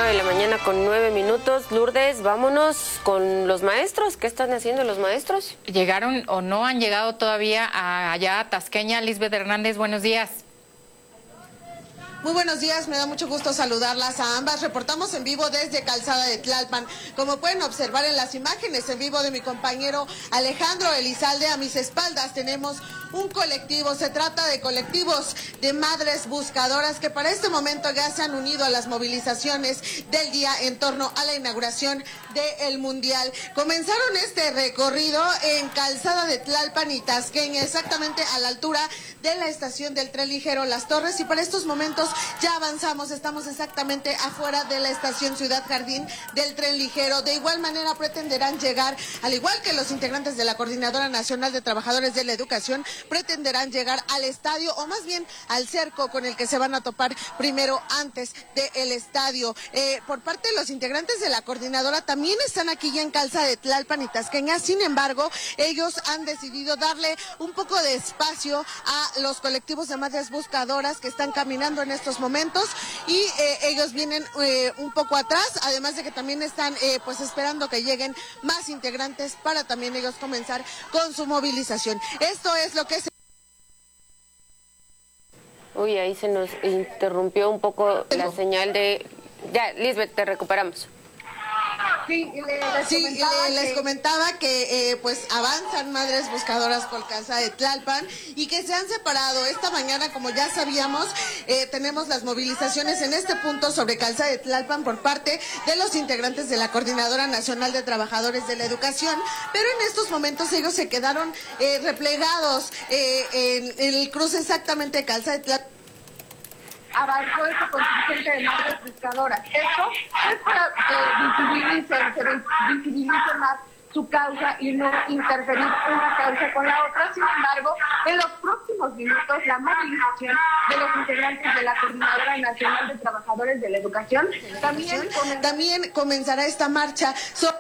9:09 a.m. Lourdes, vámonos con los maestros. ¿Qué están haciendo los maestros? ¿Llegaron o no han llegado todavía allá a Tasqueña? Lisbeth Hernández, buenos días. Muy buenos días, me da mucho gusto saludarlas a ambas. Reportamos en vivo desde Calzada de Tlalpan. Como pueden observar en las imágenes en vivo de mi compañero Alejandro Elizalde, a mis espaldas tenemos un colectivo. Se trata de colectivos de madres buscadoras que para este momento ya se han unido a las movilizaciones del día en torno a la inauguración del Mundial. Comenzaron este recorrido en Calzada de Tlalpan y Tasqueña, exactamente a la altura de la estación del tren ligero Las Torres, y para estos momentos ya avanzamos, estamos exactamente afuera de la estación Ciudad Jardín del tren ligero. De igual manera pretenderán llegar, al igual que los integrantes de la Coordinadora Nacional de Trabajadores de la Educación, pretenderán llegar al estadio, o más bien al cerco con el que se van a topar primero antes del estadio. Por parte de los integrantes de la Coordinadora también están aquí ya en Calzada de Tlalpan y Tasqueña. Sin embargo, ellos han decidido darle un poco de espacio a los colectivos de madres buscadoras que están caminando en estos momentos, y ellos vienen un poco atrás, además de que también están pues esperando que lleguen más integrantes para también ellos comenzar con su movilización. Esto es lo que se... Uy, ahí se nos interrumpió un poco la señal de... Ya, Lisbeth, te recuperamos. Sí, les comentaba que pues avanzan madres buscadoras por Calzada de Tlalpan y que se han separado. Esta mañana, como ya sabíamos, tenemos las movilizaciones en este punto sobre Calzada de Tlalpan por parte de los integrantes de la Coordinadora Nacional de Trabajadores de la Educación, pero en estos momentos ellos se quedaron replegados en el cruce exactamente de Calzada de Tlalpan. Avanzó este contingente de madres buscadoras. Esto es para que se visibilice más su causa y no interferir una causa con la otra. Sin embargo, en los próximos minutos, la movilización de los integrantes de la Coordinadora Nacional de Trabajadores de la Educación también comenzará esta marcha.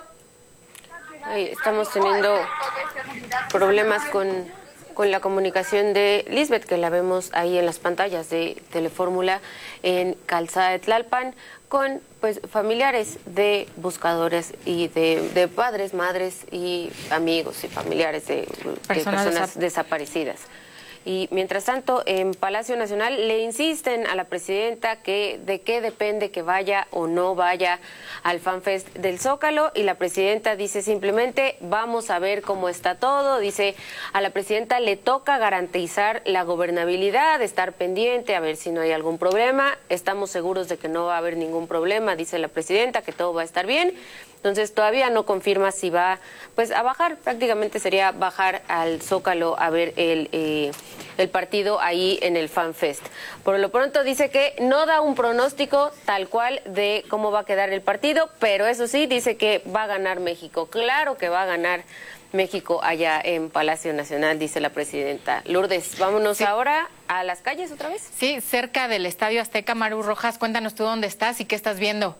Estamos teniendo problemas con la comunicación de Lisbeth, que la vemos ahí en las pantallas de Telefórmula en Calzada de Tlalpan, con pues familiares de buscadores y de padres, madres y amigos y familiares de personas desaparecidas. Y mientras tanto, en Palacio Nacional le insisten a la presidenta que de qué depende que vaya o no vaya al FanFest del Zócalo, y la presidenta dice simplemente vamos a ver cómo está todo. Dice, a la presidenta le toca garantizar la gobernabilidad, estar pendiente a ver si no hay algún problema. Estamos seguros de que no va a haber ningún problema, dice la presidenta, que todo va a estar bien. Entonces todavía no confirma si va pues a bajar, prácticamente sería bajar al Zócalo a ver el partido ahí en el FanFest. Por lo pronto dice que no da un pronóstico tal cual de cómo va a quedar el partido, pero eso sí, dice que va a ganar México. Claro que va a ganar México allá en Palacio Nacional, dice la presidenta. Lourdes, vámonos ahora a las calles otra vez. Sí, cerca del Estadio Azteca. Maru Rojas, cuéntanos tú dónde estás y qué estás viendo.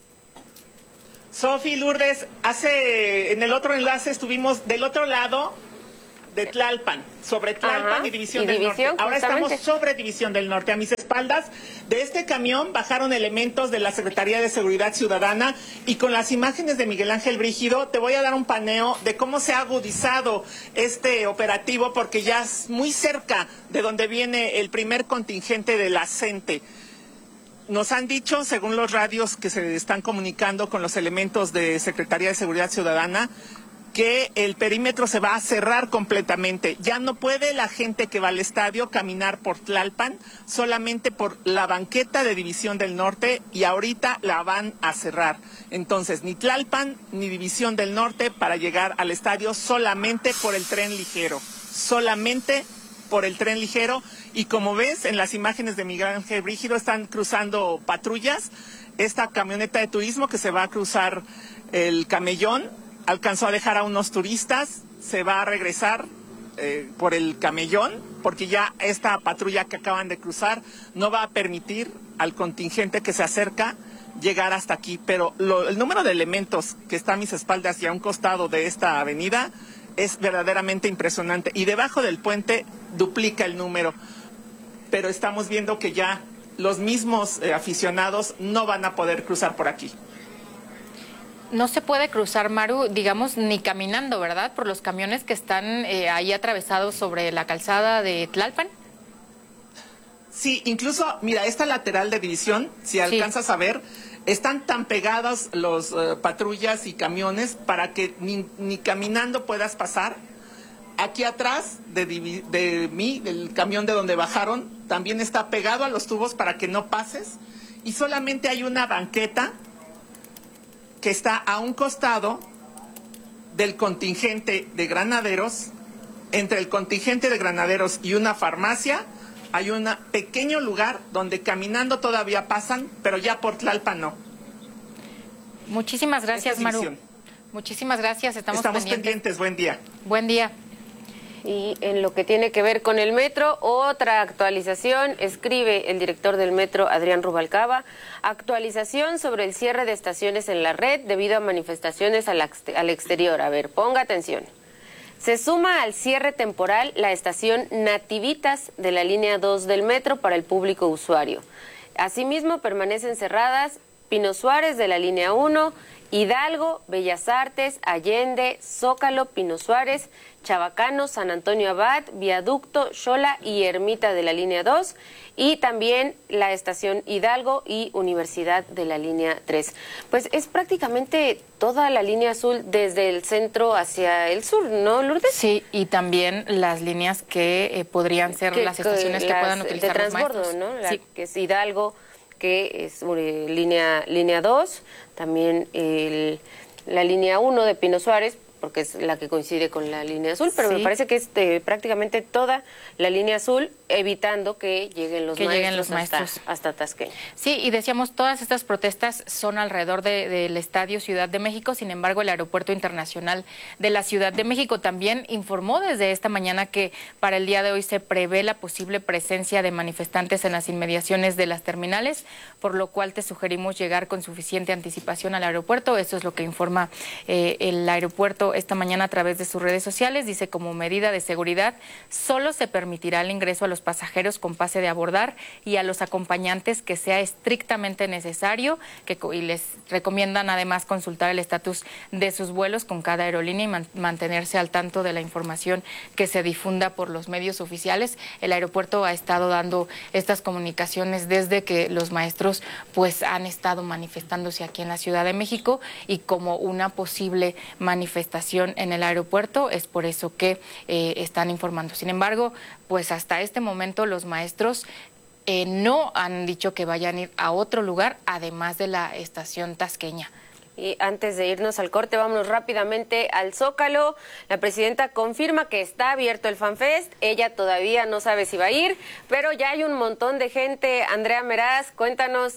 Sofi, Lourdes, en el otro enlace estuvimos del otro lado de Tlalpan, sobre Tlalpan y División del Norte. Ahora estamos sobre División del Norte. A mis espaldas de este camión bajaron elementos de la Secretaría de Seguridad Ciudadana, y con las imágenes de Miguel Ángel Brígido te voy a dar un paneo de cómo se ha agudizado este operativo, porque ya es muy cerca de donde viene el primer contingente de la CENTE. Nos han dicho, según los radios que se están comunicando con los elementos de Secretaría de Seguridad Ciudadana, que el perímetro se va a cerrar completamente. Ya no puede la gente que va al estadio caminar por Tlalpan, solamente por la banqueta de División del Norte, y ahorita la van a cerrar. Entonces, ni Tlalpan ni División del Norte para llegar al estadio, solamente por el tren ligero. Solamente por el tren ligero. Y como ves en las imágenes de Miguel Ángel Brígido, están cruzando patrullas. Esta camioneta de turismo que se va a cruzar el Camellón alcanzó a dejar a unos turistas, se va a regresar por el Camellón, porque ya esta patrulla que acaban de cruzar no va a permitir al contingente que se acerca llegar hasta aquí. Pero el número de elementos que está a mis espaldas y a un costado de esta avenida es verdaderamente impresionante, y debajo del puente duplica el número. Pero estamos viendo que ya los mismos aficionados no van a poder cruzar por aquí. No se puede cruzar, Maru, digamos, ni caminando, ¿verdad? Por los camiones que están ahí atravesados sobre la calzada de Tlalpan. Sí, incluso, mira, esta lateral de división, si alcanzas a ver, están tan pegadas los patrullas y camiones para que ni caminando puedas pasar. Aquí atrás de mí, del camión de donde bajaron, también está pegado a los tubos para que no pases. Y solamente hay una banqueta que está a un costado del contingente de granaderos. Entre el contingente de granaderos y una farmacia hay un pequeño lugar donde caminando todavía pasan, pero ya por Tlalpan no. Muchísimas gracias, Maru. Muchísimas gracias, estamos pendientes. Buen día. Buen día. Y en lo que tiene que ver con el metro, otra actualización, escribe el director del metro, Adrián Rubalcaba, actualización sobre el cierre de estaciones en la red debido a manifestaciones al exterior. A ver, ponga atención. Se suma al cierre temporal la estación Nativitas de la línea 2 del metro para el público usuario. Asimismo, permanecen cerradas Pino Suárez de la línea 1, Hidalgo, Bellas Artes, Allende, Zócalo, Pino Suárez, Chabacano, San Antonio Abad, Viaducto, Xola y Ermita de la línea 2, y también la estación Hidalgo y Universidad de la línea 3. Pues es prácticamente toda la línea azul desde el centro hacia el sur, ¿no, Lourdes? Sí, y también las líneas que podrían ser las estaciones que puedan utilizar de los transbordo, maestros. ¿no? Sí. Que es Hidalgo, que es línea 2, también la línea 1 de Pino Suárez, porque es la que coincide con la línea azul, pero sí, me parece que es prácticamente toda la línea azul, evitando que lleguen los maestros hasta Tasqueña. Sí, y decíamos, todas estas protestas son alrededor del Estadio Ciudad de México. Sin embargo, el Aeropuerto Internacional de la Ciudad de México también informó desde esta mañana que para el día de hoy se prevé la posible presencia de manifestantes en las inmediaciones de las terminales, por lo cual te sugerimos llegar con suficiente anticipación al aeropuerto. Eso es lo que informa el aeropuerto esta mañana a través de sus redes sociales. Dice, como medida de seguridad, solo se permitirá el ingreso a los pasajeros con pase de abordar y a los acompañantes que sea estrictamente necesario, y les recomiendan además consultar el estatus de sus vuelos con cada aerolínea y mantenerse al tanto de la información que se difunda por los medios oficiales. El aeropuerto ha estado dando estas comunicaciones desde que los maestros pues han estado manifestándose aquí en la Ciudad de México, y como una posible manifestación en el aeropuerto, es por eso que están informando. Sin embargo, pues hasta este momento los maestros no han dicho que vayan a ir a otro lugar, además de la estación Tasqueña. Y antes de irnos al corte, vámonos rápidamente al Zócalo. La presidenta confirma que está abierto el FanFest. Ella todavía no sabe si va a ir, pero ya hay un montón de gente. Andrea Meraz, cuéntanos.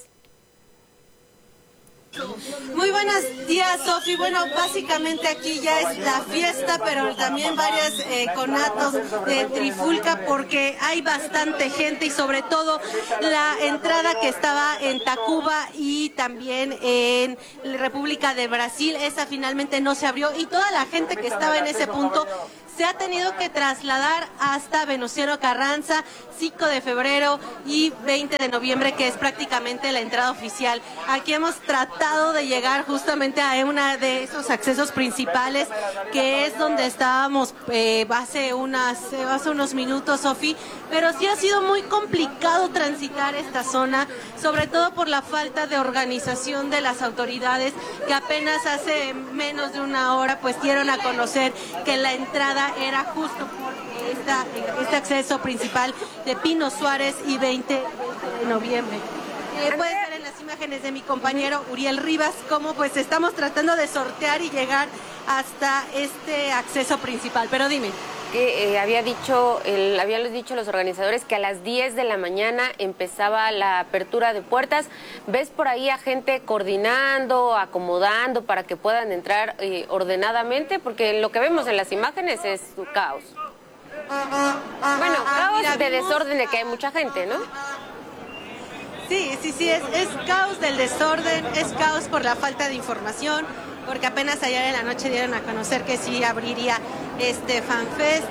Muy buenos días, Sofi. Bueno, básicamente aquí ya es la fiesta, pero también varios conatos de trifulca, porque hay bastante gente, y sobre todo la entrada que estaba en Tacuba y también en República de Brasil, esa finalmente no se abrió, y toda la gente que estaba en ese punto se ha tenido que trasladar hasta Venustiano Carranza, 5 de febrero y 20 de noviembre, que es prácticamente la entrada oficial. Aquí hemos tratado de llegar justamente a una de esos accesos principales, que es donde estábamos hace unos minutos, Sofi, pero sí ha sido muy complicado transitar esta zona, sobre todo por la falta de organización de las autoridades, que apenas hace menos de una hora pues dieron a conocer que la entrada era justo por este acceso principal de Pino Suárez y 20 de noviembre. Puedes ver en las imágenes de mi compañero Uriel Rivas cómo pues estamos tratando de sortear y llegar hasta este acceso principal. Pero dime. Que habían dicho los organizadores que a las 10 de la mañana empezaba la apertura de puertas. ¿Ves por ahí a gente coordinando, acomodando para que puedan entrar ordenadamente? Porque lo que vemos en las imágenes es caos. Bueno, caos de desorden, de que hay mucha gente, ¿no? Sí, es caos del desorden, es caos por la falta de información, porque apenas ayer en la noche dieron a conocer que sí abriría este FanFest.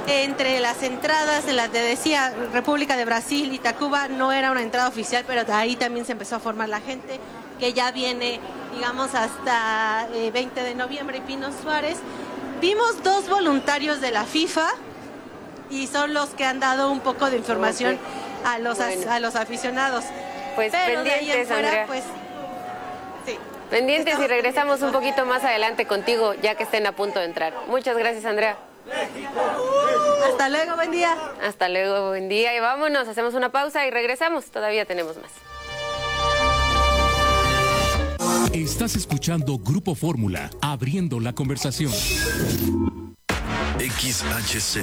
entre las entradas de la, te decía, República de Brasil y Tacuba, no era una entrada oficial, pero ahí también se empezó a formar la gente que ya viene, digamos, hasta 20 de noviembre y Pino Suárez. Vimos 2 voluntarios de la FIFA y son los que han dado un poco de información a los aficionados. Pues pero pendientes, fuera, Andrea. pues, sí. Pendientes y regresamos un poquito más adelante contigo, ya que estén a punto de entrar. Muchas gracias, Andrea. Hasta luego, buen día. Hasta luego, buen día. Y vámonos, hacemos una pausa y regresamos. Todavía tenemos más. Estás escuchando Grupo Fórmula, abriendo la conversación. XHZ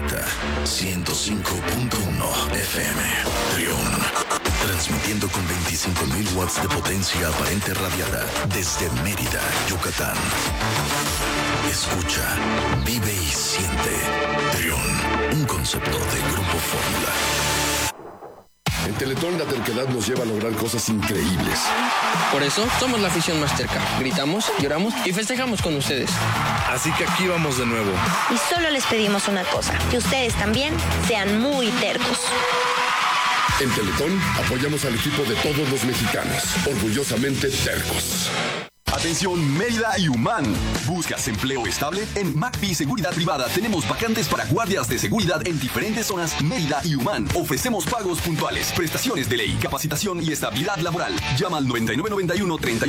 105.1 FM, Trión. Transmitiendo con 25.000 watts de potencia aparente radiada desde Mérida, Yucatán. Escucha, vive y siente. Trión, un concepto de Grupo Fórmula. En Teletón la terquedad nos lleva a lograr cosas increíbles. Por eso somos la afición más terca. Gritamos, lloramos y festejamos con ustedes. Así que aquí vamos de nuevo. Y solo les pedimos una cosa, que ustedes también sean muy tercos. En Teletón apoyamos al equipo de todos los mexicanos, orgullosamente tercos. Atención Mérida y Humán. ¿Buscas empleo estable? En McPhee Seguridad Privada tenemos vacantes para guardias de seguridad en diferentes zonas Mérida y Humán. Ofrecemos pagos puntuales, prestaciones de ley, capacitación y estabilidad laboral. Llama al 9991 30